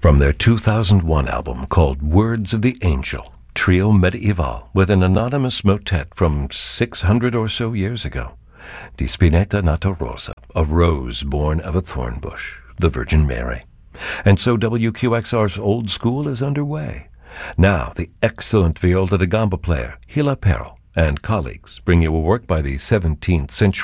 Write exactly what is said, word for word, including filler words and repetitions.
From their two thousand one album called Words of the Angel, Trio Medieval with an anonymous motet from six hundred or so years ago. Di Spinetta Nata Rosa, a rose born of a thorn bush, the Virgin Mary. And so W Q X R's Old School is underway. Now, the excellent viola da gamba player, Hila Perro, and colleagues bring you a work by the seventeenth century